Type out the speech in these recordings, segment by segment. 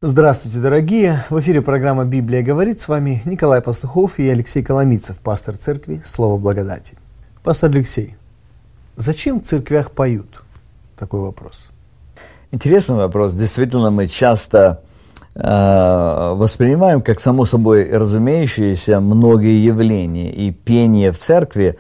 Здравствуйте, дорогие! В эфире программа «Библия говорит». С вами Николай Пастухов и Алексей Коломийцев, пастор церкви «Слово благодати». Пастор Алексей, зачем в церквях поют? Такой вопрос. Интересный вопрос. Действительно, мы часто воспринимаем как само собой разумеющиеся многие явления. И пение в церкви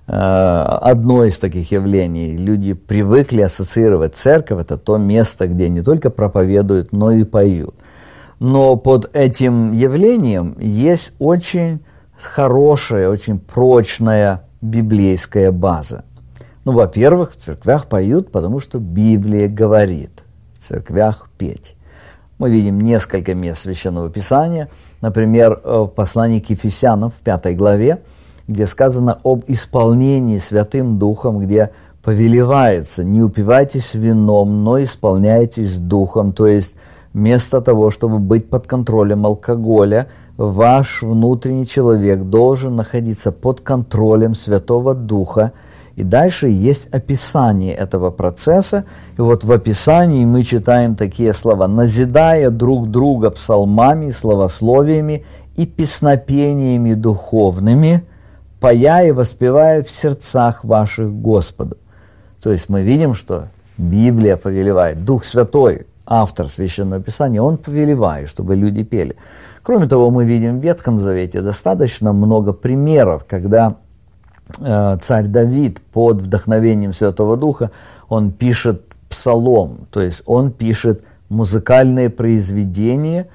одно из таких явлений. Люди привыкли ассоциировать церковь, это то место, где не только проповедуют, но и поют. Но под этим явлением есть очень хорошая, очень прочная библейская база. Ну, во-первых, в церквях поют, потому что Библия говорит в церквях петь. Мы видим несколько мест Священного Писания, например, в послании к Ефесянам в 5 главе, где сказано об исполнении Святым Духом, где повелевается: не упивайтесь вином, но исполняйтесь Духом. То есть вместо того, чтобы быть под контролем алкоголя, ваш внутренний человек должен находиться под контролем Святого Духа. И дальше есть описание этого процесса. И вот в описании мы читаем такие слова: «назидая друг друга псалмами, словословиями и песнопениями духовными, пая и воспевая в сердцах ваших Господу». То есть мы видим, что Библия повелевает, Дух Святой, автор Священного Писания, он повелевает, чтобы люди пели. Кроме того, мы видим в Ветхом Завете достаточно много примеров, когда царь Давид под вдохновением Святого Духа, он пишет псалом, то есть он пишет музыкальное произведение,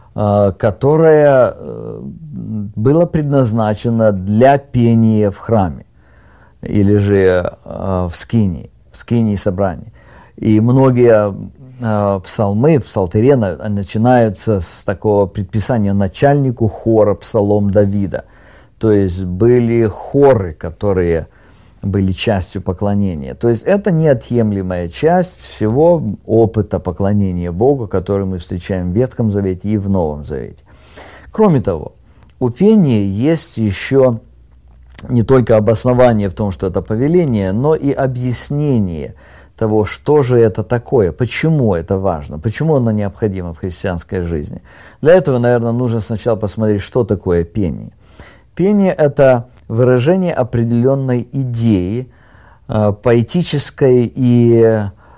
которое было предназначено для пения в храме или же в скинии собраний. И многие псалмы в псалтире начинаются с такого предписания начальнику хора псалом Давида. То есть были хоры, которые были частью поклонения. То есть это неотъемлемая часть всего опыта поклонения Богу, который мы встречаем в Ветхом Завете и в Новом Завете. Кроме того, у пения есть еще не только обоснование в том, что это повеление, но и объяснение того, что же это такое, почему это важно, почему оно необходимо в христианской жизни. Для этого, наверное, нужно сначала посмотреть, что такое пение. Пение – это выражение определенной идеи, поэтической и,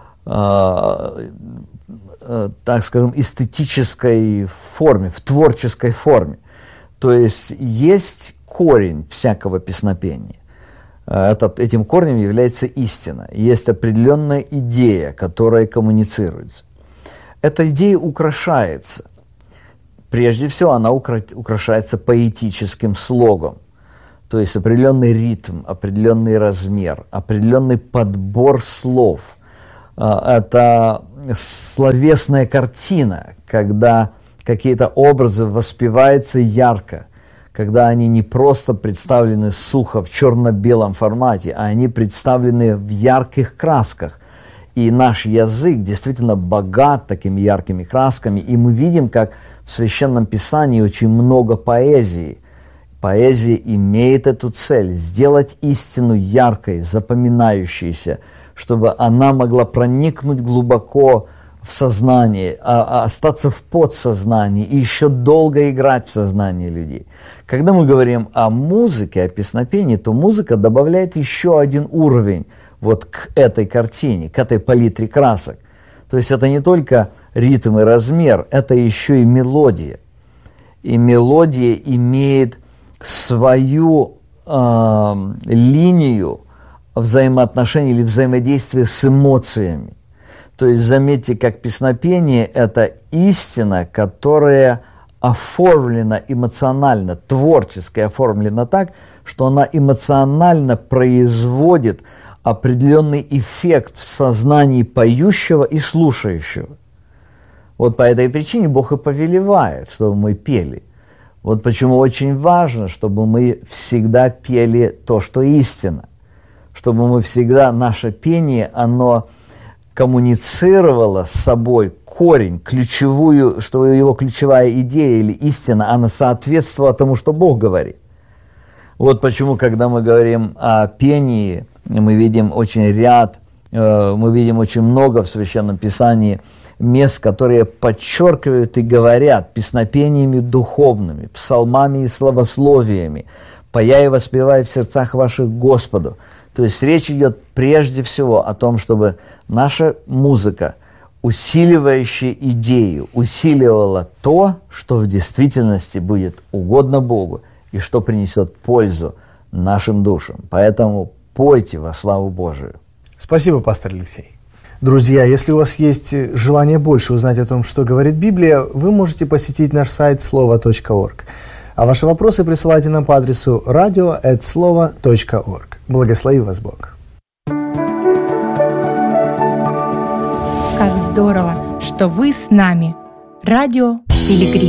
так скажем, эстетической форме, в творческой форме. То есть есть корень всякого песнопения. Этим корнем является истина. Есть определенная идея, которая коммуницируется. Эта идея украшается. Прежде всего, она украшается поэтическим слогом, то есть определенный ритм, определенный размер, определенный подбор слов. Это словесная картина, когда какие-то образы воспеваются ярко, когда они не просто представлены сухо в черно-белом формате, а они представлены в ярких красках. И наш язык действительно богат такими яркими красками, и мы видим, как в Священном Писании очень много поэзии. Поэзия имеет эту цель – сделать истину яркой, запоминающейся, чтобы она могла проникнуть глубоко в сознание, остаться в подсознании и еще долго играть в сознании людей. Когда мы говорим о музыке, о песнопении, то музыка добавляет еще один уровень вот к этой картине, к этой палитре красок. То есть это не только ритм и размер, это еще и мелодия. И мелодия имеет свою линию взаимоотношений или взаимодействия с эмоциями. То есть заметьте, как песнопение – это истина, которая оформлена эмоционально, творчески оформлена так, что она эмоционально производит определенный эффект в сознании поющего и слушающего. Вот по этой причине Бог и повелевает, чтобы мы пели. Вот почему очень важно, чтобы мы всегда пели то, что истина. Чтобы мы всегда, наше пение, оно коммуницировало с собой корень, ключевую, что его ключевая идея или истина, она соответствовала тому, что Бог говорит. Вот почему, когда мы говорим о пении, мы видим очень много в Священном Писании мест, которые подчеркивают и говорят песнопениями духовными, псалмами и славословиями, «Поя и воспевай в сердцах ваших Господу». То есть речь идет прежде всего о том, чтобы наша музыка, усиливающая идею, усиливала то, что в действительности будет угодно Богу и что принесет пользу нашим душам. Поэтому пойте во славу Божию. Спасибо, пастор Алексей. Друзья, если у вас есть желание больше узнать о том, что говорит Библия, вы можете посетить наш сайт slovo.org. А ваши вопросы присылайте нам по адресу radio@slovo.org. Благослови вас Бог. Как здорово, что вы с нами. Радио Пилигрим.